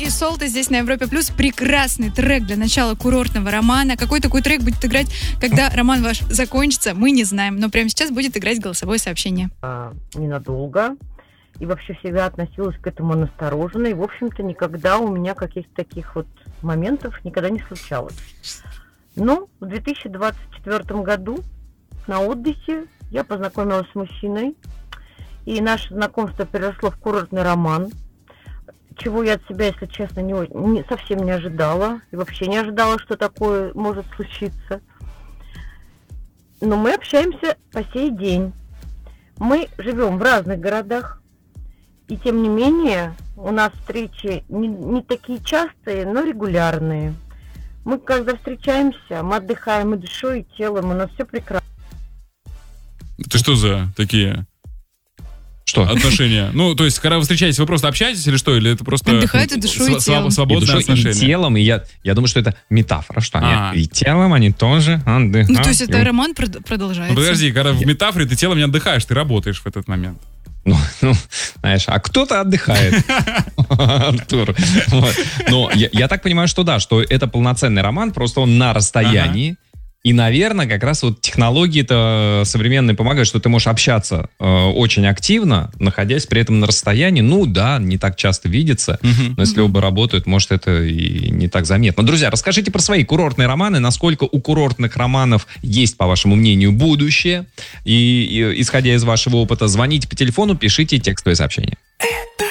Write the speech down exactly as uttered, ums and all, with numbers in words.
и Солта здесь на Европе Плюс. Прекрасный трек для начала курортного романа. Какой такой трек будет играть, когда роман ваш закончится, мы не знаем. Но прямо сейчас будет играть голосовое сообщение. А, ненадолго. И вообще всегда относилась к этому настороженно. И, в общем-то, никогда у меня каких-то таких вот моментов никогда не случалось. Но в две тысячи двадцать четвёртом году на отдыхе я познакомилась с мужчиной. И наше знакомство переросло в курортный роман. Чего я от себя, если честно, не, не, совсем не ожидала. И вообще не ожидала, что такое может случиться. Но мы общаемся по сей день. Мы живем в разных городах. И тем не менее, у нас встречи не, не такие частые, но регулярные. Мы, когда встречаемся, мы отдыхаем и душой, и телом, у нас все прекрасно. Ты что за такие... Что? Отношения. Ну, то есть, когда вы встречаетесь, вы просто общаетесь или что? Или это просто... Отдыхают и душой, и телом. Свободное и душой, отношение. и телом, и я, я думаю, что это метафора, что они А. и телом они тоже отдыхают. Ну, то есть это роман прод- продолжается. Ну, подожди, когда в метафоре ты телом не отдыхаешь, ты работаешь в этот момент. Ну, ну, знаешь, а кто-то отдыхает, Артур. Вот. Но я, я так понимаю, что да, что это полноценный роман, просто он на расстоянии. И, наверное, как раз вот технологии-то современные помогают, что ты можешь общаться э, очень активно, находясь при этом на расстоянии. Ну да, не так часто видится, Uh-huh. но если оба работают, может, это и не так заметно. Друзья, расскажите про свои курортные романы, насколько у курортных романов есть, по вашему мнению, будущее. И, и исходя из вашего опыта, звоните по телефону, пишите текстовые сообщения. Это